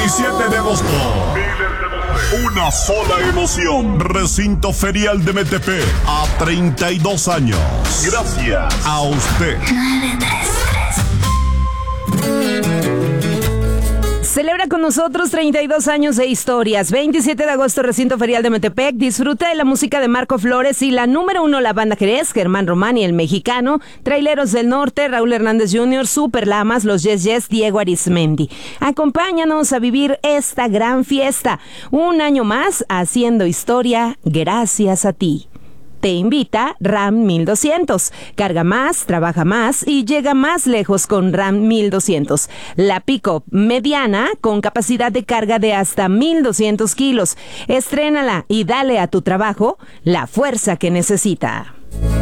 27 de agosto. Una sola emoción. Recinto Ferial de Metepec. A 32 años. Gracias a usted. 933. Celebra con nosotros 32 años de historias. 27 de agosto, Recinto Ferial de Metepec. Disfruta de la música de Marco Flores y la número 1, la Banda Jerez, Germán Román y el Mexicano, Traileros del Norte, Raúl Hernández Jr., Super Lamas, los Yes Yes, Diego Arismendi. Acompáñanos a vivir esta gran fiesta. Un año más haciendo historia gracias a ti. Te invita RAM 1200. Carga más, trabaja más y llega más lejos con RAM 1200. La pick-up mediana con capacidad de carga de hasta 1200 kilos. Estrénala y dale a tu trabajo la fuerza que necesita.